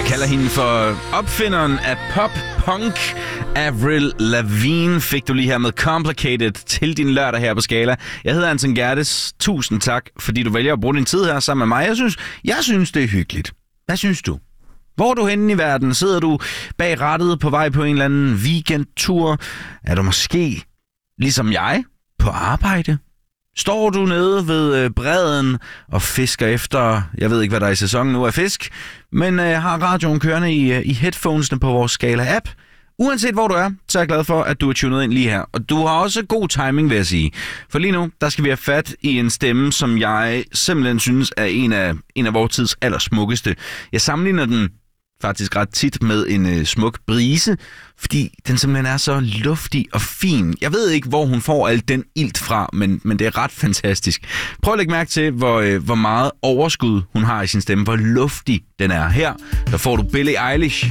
Jeg kalder hende for opfinderen af pop-punk. Avril Lavigne fik du lige her med Complicated til din lørdag her på Skala. Jeg hedder Anton Gerdes. Tusind tak, fordi du vælger at bruge din tid her sammen med mig. Jeg synes det er hyggeligt. Hvad synes du? Hvor er du henne i verden? Sidder du bag rattet på vej på en eller anden weekendtur? Er du måske, ligesom jeg, på arbejde? Står du nede ved bredden og fisker efter, jeg ved ikke, hvad der er i sæsonen nu af fisk, men har radioen kørende i headphonesene på vores Skala-app? Uanset hvor du er, så er jeg glad for, at du er tunet ind lige her. Og du har også god timing, vil jeg sige. For lige nu, der skal vi have fat i en stemme, som jeg simpelthen synes er en af vores tids allersmukkeste. Jeg sammenligner den faktisk ret tit med en smuk brise, fordi den simpelthen er så luftig og fin. Jeg ved ikke, hvor hun får al den ilt fra, men det er ret fantastisk. Prøv at lægge mærke til, hvor meget overskud hun har i sin stemme, hvor luftig den er. Her, der får du Billie Eilish